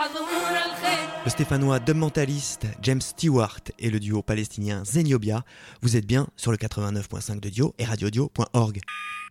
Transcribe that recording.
Le stéphanois dub mentaliste James Stewart et le duo palestinien Zeniobia. Vous êtes bien sur le 89.5 de Dio et radiodio.org.